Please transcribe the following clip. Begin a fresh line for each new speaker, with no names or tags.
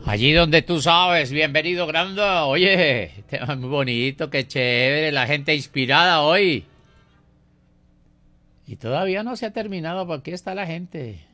Allí donde tú sabes, bienvenido Granda. Oye, tema muy bonito, qué chévere, la gente inspirada hoy. Y todavía no se ha terminado, porque aquí está la gente.